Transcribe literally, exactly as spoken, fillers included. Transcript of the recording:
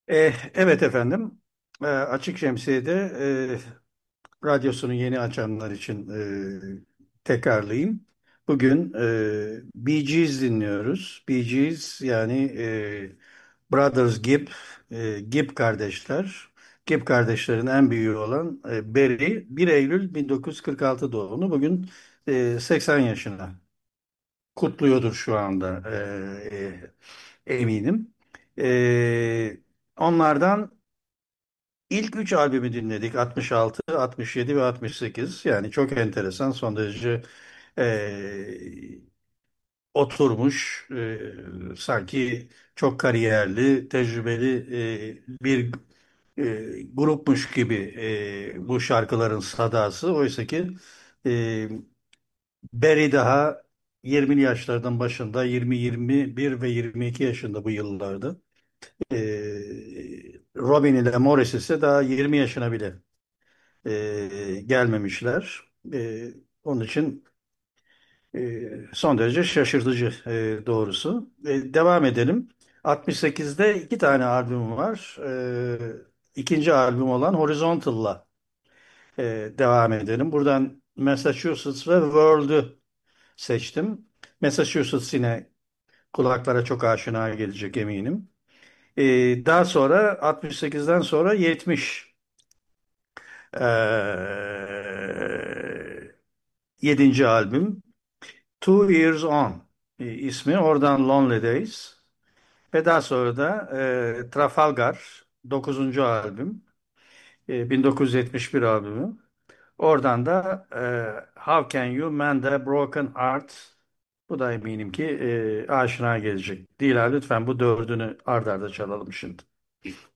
Eh, evet efendim. Eh, Açık Şemsiye'de eh, radyosunu yeni açanlar için eh, tekrarlayayım. Bugün eh, Bee Gees dinliyoruz. Bee Gees yani eh, Brothers Gibb, eh, Gibb kardeşler. Gibb kardeşlerin en büyüğü olan eh, Barry bir Eylül bin dokuz yüz kırk altı doğumlu. Bugün eh, seksen yaşına kutluyordur şu anda eh, eminim. Eh, Onlardan İlk üç albümü dinledik. altmış altı, altmış yedi ve altmış sekiz. Yani çok enteresan, son derece eee, oturmuş, eee, sanki çok kariyerli, tecrübeli eee, bir eee, grupmuş gibi eee, bu şarkıların sadası. Oysa ki eee Barry daha yirmili yaşlardan başında, yirmi, yirmi bir ve yirmi iki yaşında bu yıllarda. Eee Robin ile Morris ise daha yirmi yaşına bile e, gelmemişler. E, onun için e, son derece şaşırtıcı e, doğrusu. E, devam edelim. altmış sekizde iki tane albüm var. E, ikinci albüm olan Horizontal'la e, devam edelim. Buradan Massachusetts ve World'ü seçtim. Massachusetts yine kulaklara çok aşina gelecek eminim. E, daha sonra altmış sekizden sonra yetmiş. Ee, Yedinci albüm Two Years On e, ismi. Oradan Lonely Days. Ve daha sonra da e, Trafalgar dokuzuncu albüm. E, bin dokuz yüz yetmiş bir albümü. Oradan da e, How Can You Mend a Broken Heart. Bu da eminim ki e, aşina gelecek. Dila lütfen bu dördünü ard arda çalalım şimdi.